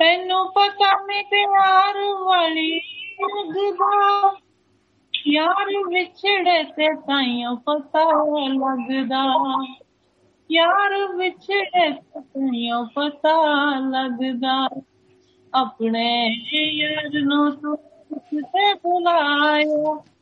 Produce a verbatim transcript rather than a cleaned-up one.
ਤੈਨੂੰ ਪਤਾ ਨੀ ਪਿਆਰ ਵਾਲੀ ਲੱਗਦਾ, ਯਾਰ ਵਿਛੜੇ ਤੇ ਤਾਈਓ ਪਤਾ ਲੱਗਦਾ, ਯਾਰ ਵਿਛੜੇ ਤੇ ਤਾਈਓ ਪਤਾ ਲੱਗਦਾ। ਆਪਣੇ ਯਾਰ ਨੂੰ ਤੂੰ ਕਿਤੇ ਬੁਲਾਇਆ,